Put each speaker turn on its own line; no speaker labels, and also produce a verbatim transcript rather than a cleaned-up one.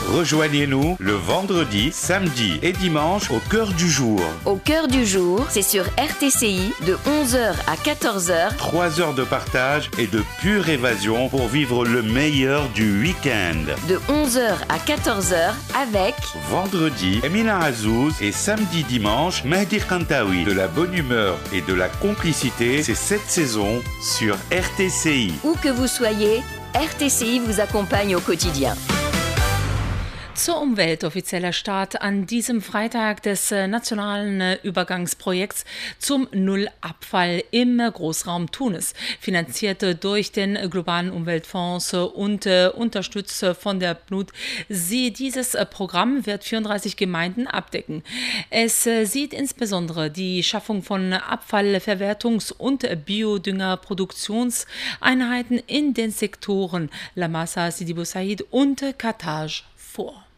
Rejoignez-nous le vendredi, samedi et dimanche au cœur du jour.
Au cœur du jour, c'est sur R T C I de onze heures à quatorze heures.
Trois heures de partage et de pure évasion pour vivre le meilleur du week-end.
De onze heures à quatorze heures avec...
Vendredi, Emina Azouz et samedi dimanche, Mehdi Kantaoui. De la bonne humeur et de la complicité, c'est cette saison sur R T C I.
Où que vous soyez, R T C I vous accompagne au quotidien.
Zur Umwelt offizieller Start an diesem Freitag des äh, nationalen äh, Übergangsprojekts zum Nullabfall im äh, Großraum Tunis, finanziert äh, durch den äh, globalen Umweltfonds äh, und äh, unterstützt äh, von der B N U D. Sie, dieses äh, Programm wird vierunddreißig Gemeinden abdecken. Es äh, sieht insbesondere die Schaffung von Abfallverwertungs- und äh, Biodüngerproduktionseinheiten in den Sektoren Lamasa, Sidi Bou Said und äh, Kartage vor.